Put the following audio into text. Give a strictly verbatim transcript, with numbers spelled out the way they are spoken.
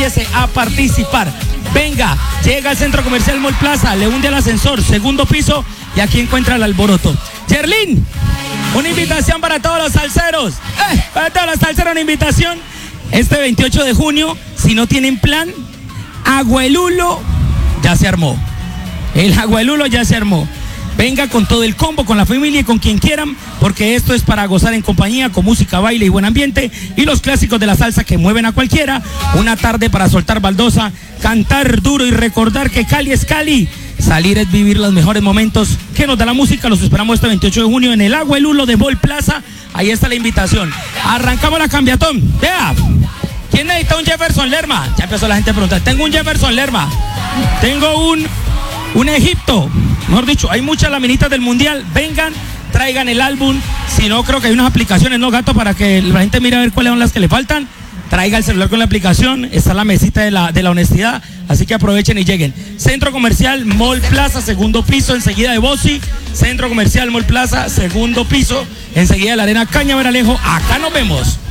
a participar. Venga, llega al Centro Comercial Mall Plaza, le hunde al ascensor, segundo piso, y aquí encuentra el alboroto. Yerlin, una invitación para todos los salseros. Eh, para todos los salseros, una invitación. Este veintiocho de junio, si no tienen plan, Aguelulo ya se armó. El Aguelulo ya se armó. Venga con todo el combo, con la familia y con quien quieran, porque esto es para gozar en compañía, con música, baile y buen ambiente, y los clásicos de la salsa que mueven a cualquiera. Una tarde para soltar baldosa, cantar duro y recordar que Cali es Cali. Salir es vivir los mejores momentos que nos da la música. Los esperamos este veintiocho de junio en el Aguelulo de Mall Plaza. Ahí está la invitación. Arrancamos la cambiatón. Vea, ¿quién necesita un Jefferson Lerma? Ya empezó la gente a preguntar. Tengo un Jefferson Lerma. Tengo un, un Egipto. Mejor dicho, hay muchas laminitas del mundial. Vengan, traigan el álbum. Si no, creo que hay unas aplicaciones, ¿no, gato? Para que la gente mire a ver cuáles son las que le faltan. Traiga el celular con la aplicación. Está la mesita de la, de la honestidad. Así que aprovechen y lleguen. Centro Comercial Mall Plaza, segundo piso, enseguida de Bossi. Centro Comercial Mall Plaza, segundo piso, enseguida de la Arena Cañaveralejo. Acá nos vemos.